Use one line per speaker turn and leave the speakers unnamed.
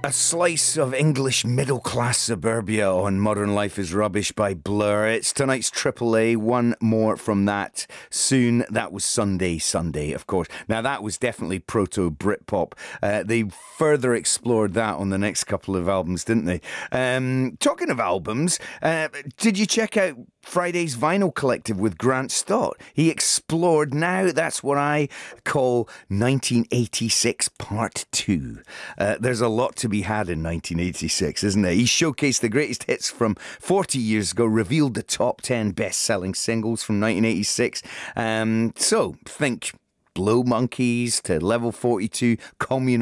A slice of English middle-class suburbia on Modern Life is Rubbish by Blur. It's tonight's Triple A. One more from that soon. That was Sunday, of course. Now, that was definitely proto-Britpop. They further explored that on the next couple of albums, didn't they? Talking of albums, did you check out Friday's Vinyl Collective with Grant Stott? He explored now, that's what I call 1986 Part 2. There's a lot to be had in 1986, isn't there? He showcased the greatest hits from 40 years ago, revealed the top 10 best-selling singles from 1986. So, think Blow Monkeys to Level 42, Communal